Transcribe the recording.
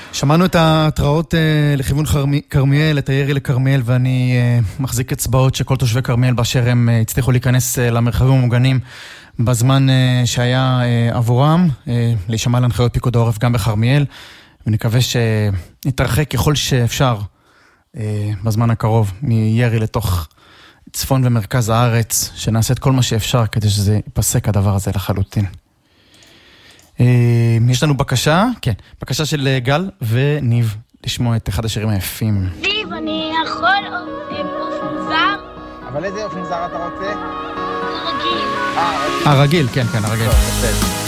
שמענו את ההתראות לכיוון קרמיאל, את הירי לקרמיאל, ואני מחזיק אצבעות שכל תושבי קרמיאל באשר הם הצליחו להיכנס למרחבים המוגנים בזמן שהיה עבורם, להישמע להנחיות פיקוד העורף גם בכרמיאל, ונקווה שנתרחק ככל שאפשר בזמן הקרוב מירי לתוך צפון ומרכז הארץ, שנעשה את כל מה שאפשר כדי שזה ייפסק הדבר הזה לחלוטין. יש לנו בקשה, כן, בקשה של גל וניב לשמוע את אחד השירים היפים. ניב, אני יכול אופן זר? אבל איזה אופן זר אתה רוצה? רגיל. הרגיל, כן, הרגיל.